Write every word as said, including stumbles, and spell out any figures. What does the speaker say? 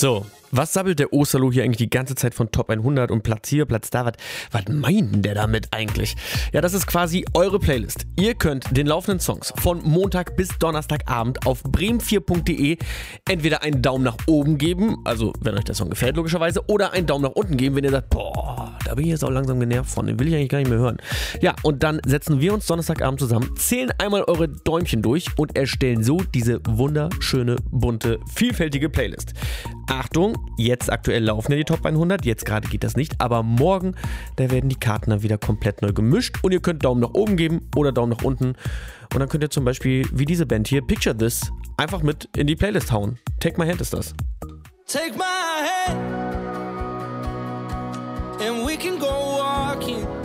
So, was sabbelt der Osterloh hier eigentlich die ganze Zeit von Top hundert und Platz hier, Platz da? Was, was meint denn der damit eigentlich? Ja, das ist quasi eure Playlist. Ihr könnt den laufenden Songs von Montag bis Donnerstagabend auf bremen vier punkt de entweder einen Daumen nach oben geben, also wenn euch der Song gefällt logischerweise, oder einen Daumen nach unten geben, wenn ihr sagt, boah, da bin ich jetzt auch langsam genervt von, den will ich eigentlich gar nicht mehr hören. Ja, und dann setzen wir uns Donnerstagabend zusammen, zählen einmal eure Däumchen durch und erstellen so diese wunderschöne, bunte, vielfältige Playlist. Achtung, jetzt aktuell laufen ja die Top hundert, jetzt gerade geht das nicht, aber morgen, da werden die Karten dann wieder komplett neu gemischt und ihr könnt Daumen nach oben geben oder Daumen nach unten und dann könnt ihr zum Beispiel, wie diese Band hier, Picture This, einfach mit in die Playlist hauen. Take My Hand ist das. Take my hand and we can go walking